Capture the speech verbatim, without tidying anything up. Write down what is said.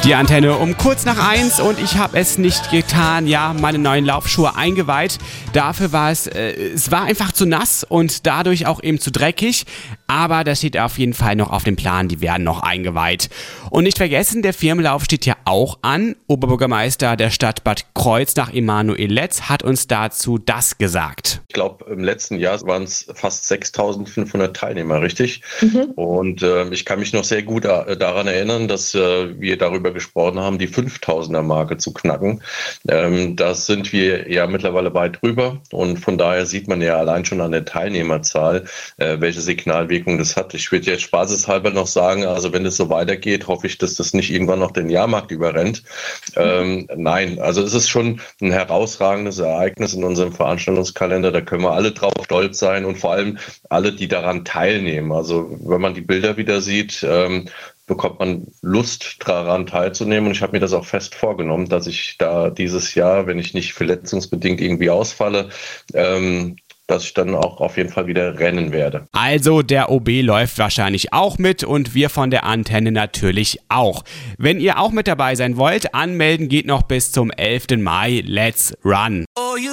Die Antenne um kurz nach eins und ich habe es nicht getan, ja, meine neuen Laufschuhe eingeweiht. Dafür war es, äh, es war einfach zu nass und dadurch auch eben zu dreckig. Aber das steht auf jeden Fall noch auf dem Plan, die werden noch eingeweiht. Und nicht vergessen, der Firmenlauf steht ja auch an. Oberbürgermeister der Stadt Bad Kreuznach, Emanuel Letz, hat uns dazu das gesagt. Ich glaube, im letzten Jahr waren es fast sechstausendfünfhundert Teilnehmer, richtig? Mhm. Und äh, ich kann mich noch sehr gut a- daran erinnern, dass äh, wir darüber gesprochen haben, die fünftausender-Marke zu knacken. Ähm, da sind wir ja mittlerweile weit drüber. Und von daher sieht man ja allein schon an der Teilnehmerzahl, äh, welche Signalwirkung das hat. Ich würde jetzt spaßeshalber noch sagen, also wenn es so weitergeht, hoffe ich, dass das nicht irgendwann noch den Jahrmarkt überrennt. Ähm, nein, also es ist schon ein herausragendes Ereignis in unserem Veranstaltungskalender. Da können wir alle drauf stolz sein und vor allem alle, die daran teilnehmen. Also wenn man die Bilder wieder sieht, ähm, bekommt man Lust daran teilzunehmen. Und ich habe mir das auch fest vorgenommen, dass ich da dieses Jahr, wenn ich nicht verletzungsbedingt irgendwie ausfalle, ähm, dass ich dann auch auf jeden Fall wieder rennen werde. Also der O B läuft wahrscheinlich auch mit und wir von der Antenne natürlich auch. Wenn ihr auch mit dabei sein wollt, anmelden geht noch bis zum elften Mai. Let's run!